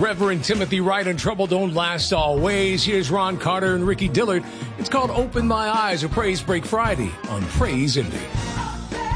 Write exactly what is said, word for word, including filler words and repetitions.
Reverend Timothy Wright and Trouble Don't Last Always. Here's Ron Carter and Ricky Dillard. It's called Open My Eyes, a Praise Break Friday on Praise Indy.